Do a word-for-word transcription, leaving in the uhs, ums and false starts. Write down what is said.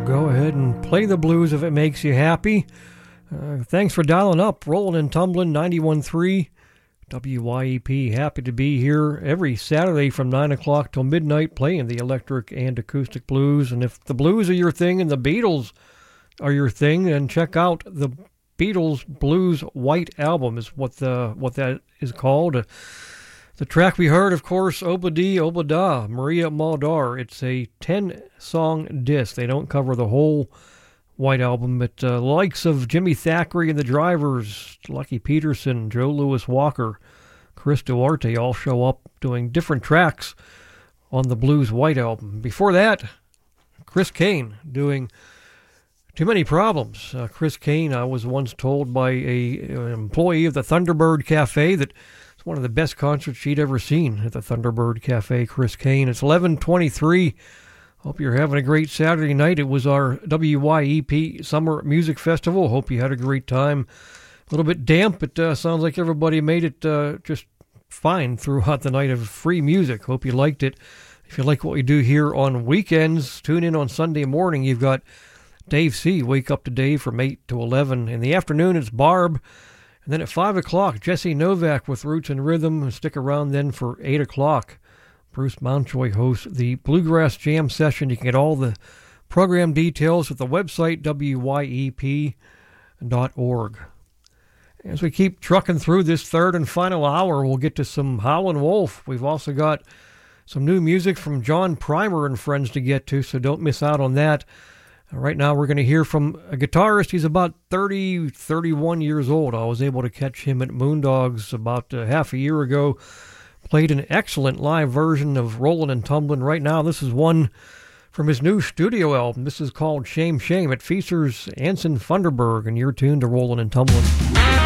go ahead and play the blues if it makes you happy. Uh, thanks for dialing up. Rolling and Tumbling ninety-one point three W Y E P. Happy to be here every Saturday from nine o'clock till midnight playing the electric and acoustic blues. And if the blues are your thing and the Beatles are your thing, then check out the Beatles Blues White Album is what the what that is called. Uh, the track we heard, of course, Obadiah Obadiah, Maria Muldaur. It's a ten-song disc. They don't cover the whole White Album, but uh, the likes of Jimmy Thackeray and the Drivers, Lucky Peterson, Joe Louis Walker, Chris Duarte all show up doing different tracks on the Blues White Album. Before that, Chris Kane doing Too Many Problems. Uh, Chris Kane, I was once told by a, an employee of the Thunderbird Cafe that it's one of the best concerts she'd ever seen at the Thunderbird Cafe. Chris Kane. It's eleven twenty-three. Hope you're having a great Saturday night. It was our W Y E P Summer Music Festival. Hope you had a great time. A little bit damp, but uh, sounds like everybody made it uh, just fine throughout the night of free music. Hope you liked it. If you like what we do here on weekends, tune in on Sunday morning. You've got Dave C. Wake Up to Dave from eight to eleven. In the afternoon, it's Barb. And then at five o'clock, Jesse Novak with Roots and Rhythm. Stick around then for eight o'clock. Bruce Mountjoy hosts the Bluegrass Jam Session. You can get all the program details at the website, W Y E P dot org. As we keep trucking through this third and final hour, we'll get to some Howlin' Wolf. We've also got some new music from John Primer and friends to get to, so don't miss out on that. Right now we're going to hear from a guitarist. He's about thirty, thirty-one years old. I was able to catch him at Moondogs about uh, half a year ago. Played an excellent live version of Rollin' and Tumblin'. Right now this is one from his new studio album. This is called Shame Shame. It features Anson Funderburg, and you're tuned to Rollin' and Tumblin'.